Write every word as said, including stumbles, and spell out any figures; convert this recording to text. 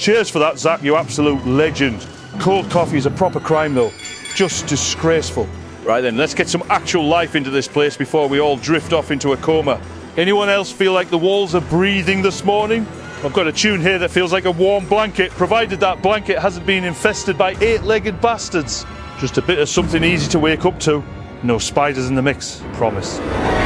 Cheers for that, Zach, you absolute legend. Cold coffee is a proper crime, though. Just disgraceful. Right then, let's get some actual life into this place before we all drift off into a coma. Anyone else feel like the walls are breathing this morning? I've got a tune here that feels like a warm blanket, provided that blanket hasn't been infested by eight-legged bastards. Just a bit of something easy to wake up to. No spiders in the mix, promise.